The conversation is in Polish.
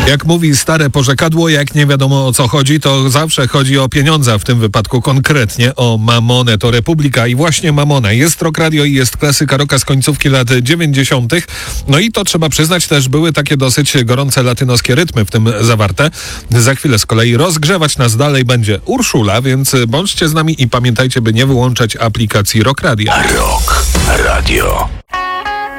Jak mówi stare porzekadło, jak nie wiadomo o co chodzi, to zawsze chodzi o pieniądze, a w tym wypadku konkretnie o Mamonę. To Republika i właśnie Mamona. Jest Rock Radio i jest klasyka rocka z końcówki lat 90. No i to trzeba przyznać, też były takie dosyć gorące latynoskie rytmy w tym zawarte. Za chwilę z kolei rozgrzewać nas dalej będzie Urszula, więc bądźcie z nami i pamiętajcie, by nie wyłączać aplikacji Rock Radio. Rock Radio.